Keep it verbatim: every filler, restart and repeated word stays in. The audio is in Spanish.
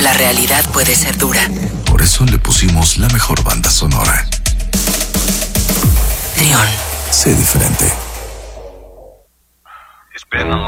la realidad puede ser dura. Por eso le pusimos la mejor banda sonora. Trión. Sé diferente. It's been a long